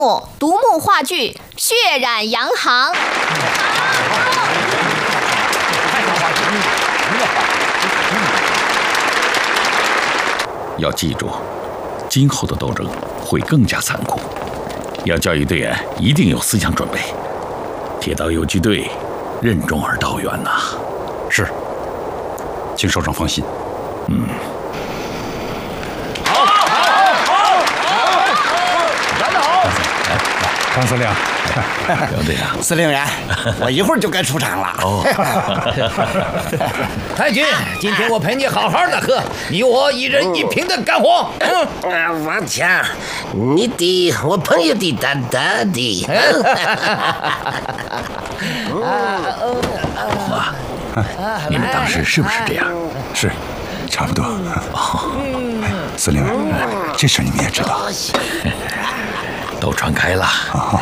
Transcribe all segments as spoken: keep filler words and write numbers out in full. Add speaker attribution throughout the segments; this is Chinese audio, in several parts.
Speaker 1: 独幕话剧《血染洋行》。
Speaker 2: 要记住，今后的斗争会更加残酷，要教育队员一定有思想准备。铁道游击队任重而道远呐、啊。
Speaker 3: 是，请首长放心。
Speaker 2: 嗯。
Speaker 4: 好，好，好，好，干得好！
Speaker 3: 张司令，
Speaker 2: 刘队长，
Speaker 5: 司令员，我一会儿就该出场了。
Speaker 2: 哦，
Speaker 4: 太君，今天我陪你好好的喝，你我一人一瓶的干货。
Speaker 5: 嗯，啊，王强，你的我朋友的大大的。
Speaker 2: 哇，你们当时是不是这样？
Speaker 3: 是，差不多。哦，司令员，这事你们也知道。
Speaker 2: 都传开了。哦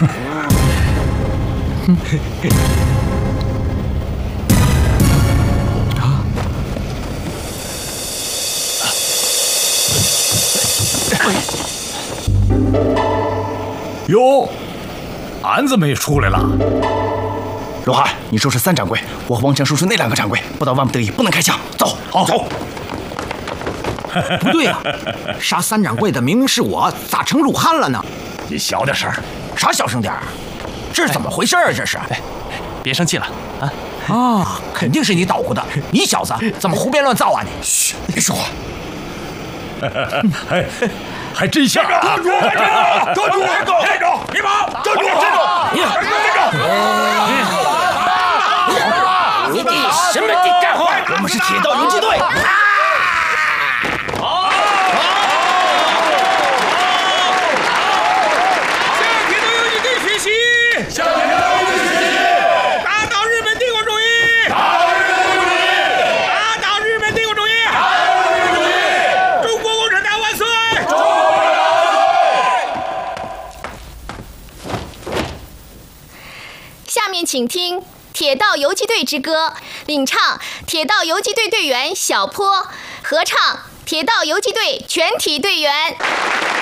Speaker 6: 哟，俺怎么也出来了？
Speaker 7: 罗汉，你收拾三掌柜，我和王强收拾那两个掌柜，不到万不得已不能开枪。走，
Speaker 6: 好，走。
Speaker 8: 不对啊，杀三掌柜的明明是我，咋成鲁汉了呢？
Speaker 6: 你小点声。
Speaker 8: 啥小声点儿？这是怎么回事啊？这是？
Speaker 7: 哎，别生气了啊！
Speaker 8: 啊，肯定是你捣鼓的！你小子怎么胡编乱造啊你？
Speaker 3: 嘘，别说话。
Speaker 6: 还还真像啊！
Speaker 4: 站住！站住！站住！站住！你跑！站住！站住！
Speaker 5: 你你的什么的干活？
Speaker 7: 我们是铁道游击队。
Speaker 1: 请听《铁道游击队之歌》，领唱铁道游击队队员小坡，合唱铁道游击队全体队员。